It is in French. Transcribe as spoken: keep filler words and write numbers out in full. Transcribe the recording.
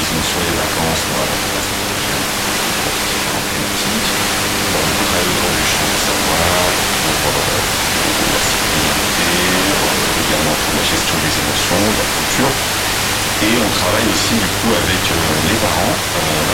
sont sur les vacances, voilà, donc on reste très jeune, pour différentes thématiques. On va beaucoup travailler autour du champ des savoirs, pour euh, la citoyenneté, euh, également pour la gestion des émotions, de la culture. Et on travaille aussi du coup avec euh, les parents. Euh,